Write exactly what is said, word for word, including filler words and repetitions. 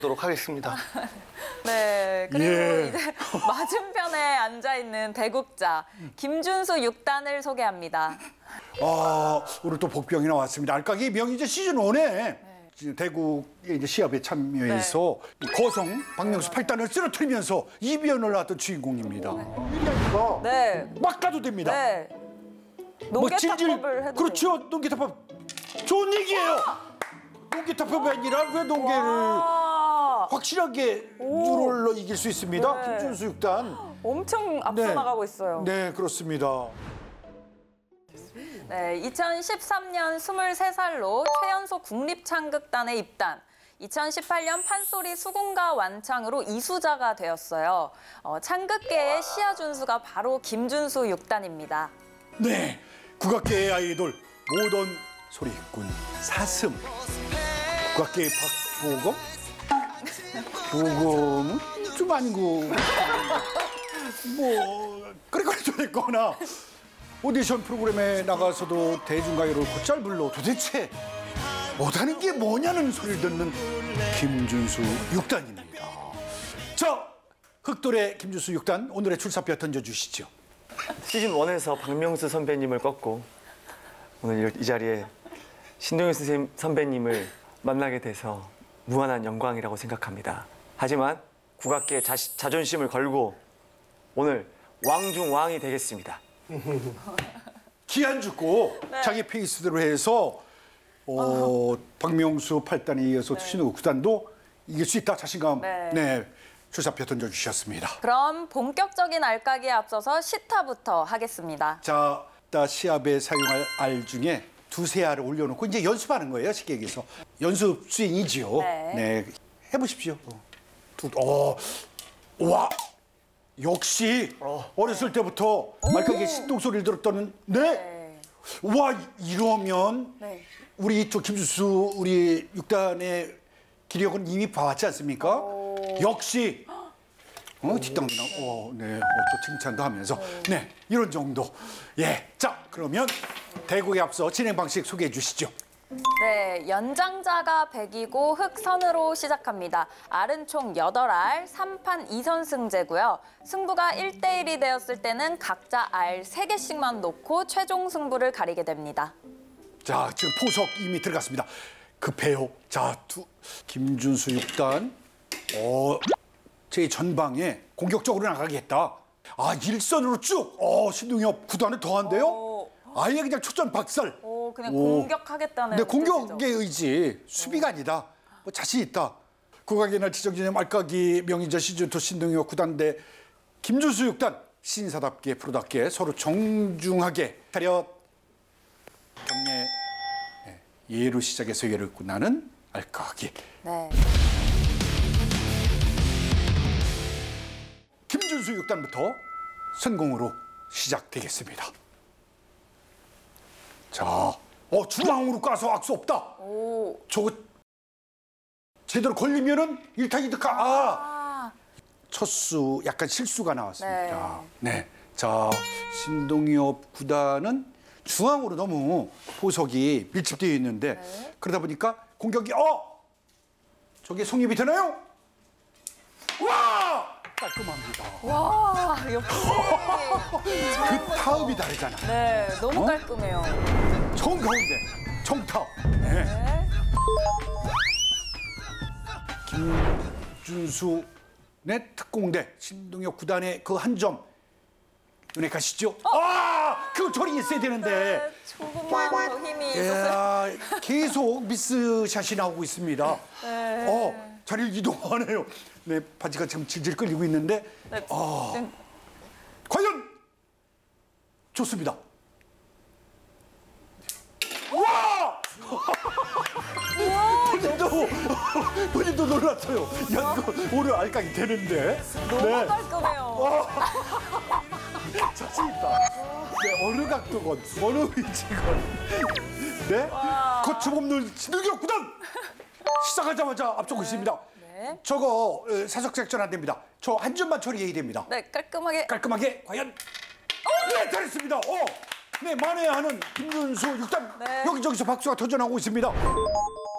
도록 하겠습니다. 네, 그리고 예. 이제 맞은편에 앉아 있는 대국자 김준수 육 단을 소개합니다. 아, 오늘 또 복병이 나왔습니다. 알까기 명이제 시즌 일에 지금 대국의 이제 시합에 참여해서 이 거성 박명수 팔 단을 쓰러뜨리면서 이변을 낳았던 주인공입니다. 이라니까 네, 막 가도 됩니다. 네. 뭐 질질- 농계타법을 해도 그렇죠. 농기타법 좋은 얘기예요. 농기타법이 아니라 왜 농계를 와, 확실하게 유롤로 이길 수 있습니다. 네. 김준수 육 단. 엄청 앞서 네. 나가고 있어요. 네, 그렇습니다. 네, 이천십삼 년 스물세 살로 최연소 국립창극단에 입단. 이천십팔 년 판소리 수군가 완창으로 이수자가 되었어요. 어, 창극계의 시야 준수가 바로 김준수 육 단입니다. 네, 국악계의 아이돌 모던 소리꾼 사슴. 국악계의 박보검? 보검은 좀 아니고 뭐 그래거리 좀 했거나 오디션 프로그램에 나가서도 대중가요를 곧잘 불러 도대체 못하는 게 뭐냐는 소리를 듣는 김준수 육 단입니다. 자, 흑돌의 김준수 육 단 오늘의 출사표 던져주시죠. 시즌 일에서 박명수 선배님을 꺾고 오늘 이 자리에 신동엽 선생님 선배님을 만나게 돼서 무한한 영광이라고 생각합니다. 하지만 국악계의 자, 자존심을 걸고 오늘 왕중 왕이 되겠습니다. 기한 죽고 네. 자기 페이스대로 해서 어, 박명수 팔 단에 이어서 신우 구 단도 이길 수 있다 자신감 네. 네, 출사표 던져주셨습니다. 그럼 본격적인 알까기에 앞서서 시타부터 하겠습니다. 자, 나 시합에 사용할 알 중에 두세 알을 올려놓고 이제 연습하는 거예요. 쉽게 얘기해서 연습 수행이지요. 네. 네, 해보십시오. 어, 두, 어, 와, 역시 어. 렸을 때부터 말까기에 신동 소리를 들었다는 네. 네. 와, 이러면 네. 우리 또 김수수 우리 육 단의 기력은 이미 봐왔지 않습니까? 오. 역시 어, 뒷땅도 나고, 어, 네, 어, 또 칭찬도 하면서, 네, 이런 정도. 예, 자, 그러면 대국에 앞서 진행 방식 소개해 주시죠. 네, 연장자가 백이고 흑선으로 시작합니다. 알은 총 여덟 알, 삼 판 이 선승제고요. 승부가 일 대 일이 되었을 때는 각자 알 세 개씩만 놓고 최종 승부를 가리게 됩니다. 자, 지금 포석 이미 들어갔습니다. 급해요. 자, 두, 김준수 육 단, 어, 제 전방에 공격적으로 나가겠다. 아, 일선으로 쭉, 어, 신동엽 구 단을 더한데요? 오. 아예 그냥 초전 박살. 오, 그냥 오. 공격하겠다는 네, 뜻이죠. 공격의 의지, 수비가 아니다. 뭐 자신 있다. 국악의 날 지정진의 말까기 명인자 시즌이 신동엽 구 단 대 김준수 육 단 신사답게 프로답게 서로 정중하게 차렷 경례 네, 예로 시작해서 예를 끝나는 알까기. 네. 김준수 육 단부터 선공으로 시작되겠습니다. 자, 어, 중앙으로 까서 악수 없다. 오. 저거 제대로 걸리면은 일타 이득하. 아, 아, 첫수 약간 실수가 나왔습니다. 네. 자, 신동엽 구 단은 중앙으로 너무 포석이 밀집되어 있는데 네. 그러다 보니까 공격이 어! 저게 성립이 되나요? 와! 깔끔합니다. 와, 역시. 그 타업이 다르잖아. 네, 너무 어? 깔끔해요. 정 가운데 정타업. 네. 네. 김준수 의 특공대 신동엽 구 단의 그 한 점 눈에 가시죠? 아, 그 저리 있어야 되는데. 네, 조금만 더 힘이 있었어요. 야, 계속 미스샷이 나오고 있습니다. 네. 어, 자리를 이동하네요. 네, 바지가 지금 질질 끌리고 있는데. 네, 아, 지금 과연 좋습니다. 와! 본인도 본인도 놀랐어요. 야, 이거 오늘 알까기 되는데. 너무 네, 깔끔해요. 자신 있다. 네, 어느 각도건, 어느 위치건. 네, 거침없는 신동엽 구 단 시작하자마자 앞서고 있습니다. 네. 저거 어, 사석 섹션 안 됩니다. 저 한 점만 처리해야 됩니다. 네, 깔끔하게. 깔끔하게 과연 네, 잘했습니다. 어, 네, 만회하는 김준수 육 단 네. 여기저기서 박수가 터져나오고 있습니다.